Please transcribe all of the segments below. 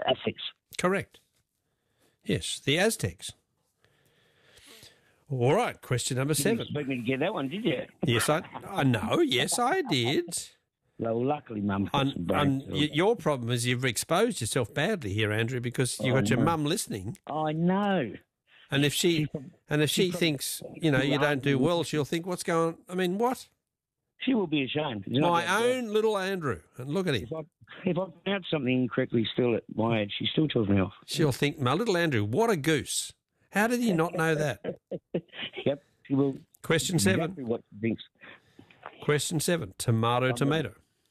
Aztecs. Correct. Yes, the Aztecs. All right, question number 7. You didn't expect me to get that one, did you? Yes, I know. Yes, I did. Well, luckily, Mum got some brains. Your problem is you've exposed yourself badly here, Andrew, because you've got your mum listening. I know. And if she thinks, you don't do well, she'll think, what's going on? I mean, what? She will be ashamed. My own little Andrew. And look at him. If I pronounce something incorrectly still at my age, she still tells me off. She'll think, my little Andrew, what a goose. How did he not know that? Yep, she will. Question 7. Exactly what she thinks. Question 7. Tomato.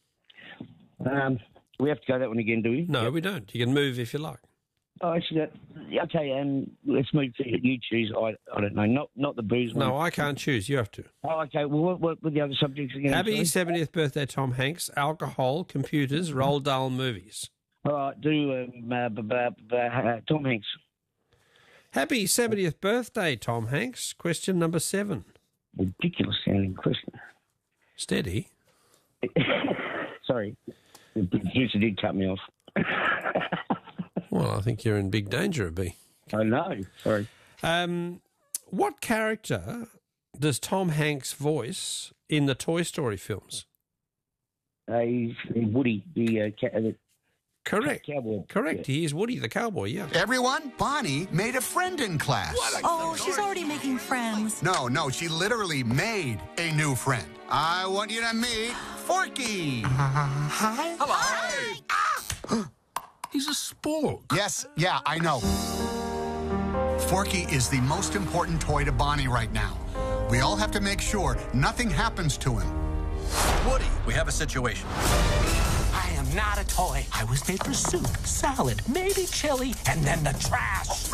We have to go that one again, do we? No, we don't. You can move if you like. Oh, actually, okay. Let's move to you choose. I don't know. Not the booze one. No, I can't choose. You have to. Oh, okay. Well, what were the other subjects again? Happy 70th birthday, Tom Hanks. Alcohol, computers, Roald Dahl movies. All right. Do Tom Hanks. Happy 70th birthday, Tom Hanks. Question number 7. Ridiculous sounding question. Steady. Sorry. The producer did cut me off. Well, I think you're in big danger of me. I know. Sorry. What character does Tom Hanks voice in the Toy Story films? He's Woody, the Correct. cowboy. Correct. Yeah. He is Woody the cowboy, yeah. Everyone, Bonnie made a friend in class. Oh, she's already making friends. No, she literally made a new friend. I want you to meet Forky. Hi. Hello. Hi. He's a spork. Yes, yeah, I know. Forky is the most important toy to Bonnie right now. We all have to make sure nothing happens to him. Woody, we have a situation. I am not a toy. I was made for soup, salad, maybe chili, and then the trash.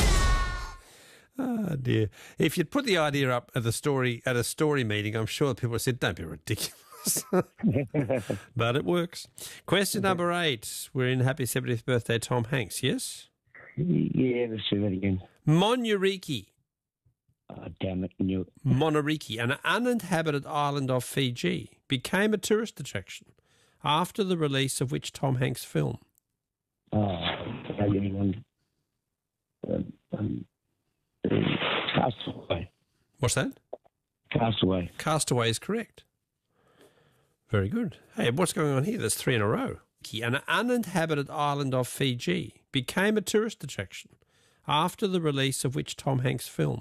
Oh, dear. If you'd put the idea up at a story meeting, I'm sure people would have said, don't be ridiculous. But it works. Question number 8. We're in Happy 70th birthday, Tom Hanks, yes? Yeah, let's do that again. Monuriki. Oh, damn it. Knew it. Monuriki, an uninhabited island off Fiji, became a tourist attraction after the release of which Tom Hanks film? Castaway. What's that? Castaway. Castaway is correct. Very good. Hey, what's going on here? There's 3 in a row. An uninhabited island off Fiji became a tourist attraction after the release of which Tom Hanks film?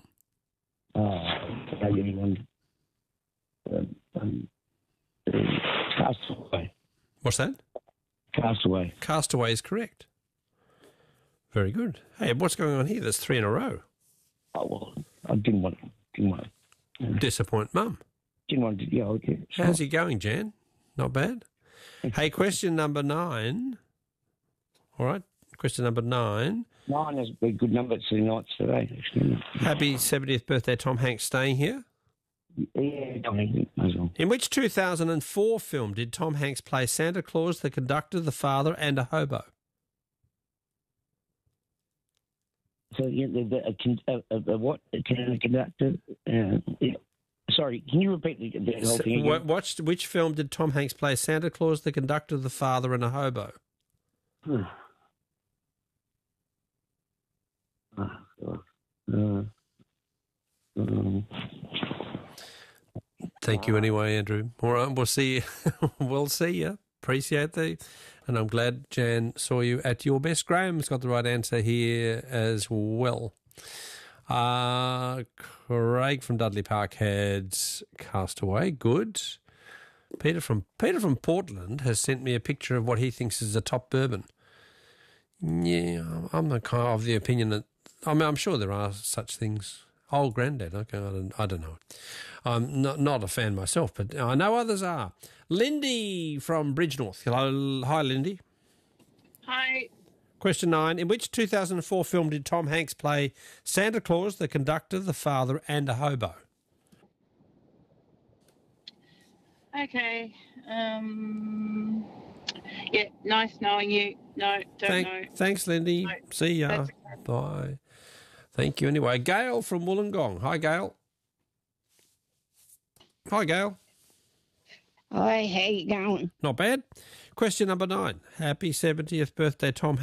Castaway. What's that? Castaway. Castaway is correct. Very good. Hey, what's going on here? There's 3 in a row. Oh, well, I didn't want to. Disappoint Mum. Didn't want to, yeah, okay. How's he going, Jan? Not bad. Hey, question number 9. All right, question number 9. 9 is a good number. It's the nights today, actually. Happy 70th birthday, Tom Hanks, staying here. Yeah, Dominic, as well. In which 2004 film did Tom Hanks play Santa Claus, the conductor, the father, and a hobo? So, yeah, what? A conductor? Yeah. Sorry, can you repeat the whole thing again? Which film did Tom Hanks play Santa Claus, the conductor, the father, and a hobo? Thank you anyway, Andrew. All right, we'll see you. We'll see you. Appreciate that. And I'm glad Jan saw you at your best. Graham's got the right answer here as well. Craig from Dudley Park had Castaway. Good. Peter from Portland has sent me a picture of what he thinks is a top bourbon. Yeah, I'm of the opinion that, I'm sure there are such things. Old Grandad, okay, I don't know. I'm not a fan myself, but I know others are. Lindy from Bridgenorth. Hello, hi, Lindy. Hi. Question 9. In which 2004 film did Tom Hanks play Santa Claus, the conductor, the father, and a hobo? Okay. Yeah, nice knowing you. No, don't know. Thanks, Lindy. No, see ya. okay. Bye. Thank you anyway. Gail from Wollongong. Hi, Gail. Hi, Gail. Hi, how you going? Not bad. Question number 9. Happy 70th birthday, Tom